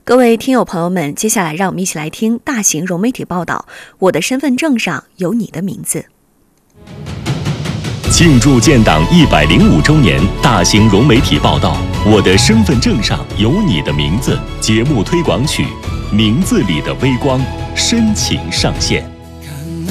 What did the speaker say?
各位听友朋友们，接下来让我们一起来听大型融媒体报道。我的身份证上有你的名字。 庆祝建党105周年，大型融媒体报道《我的身份证上有你的名字》节目推广曲《名字里的微光》深情上线。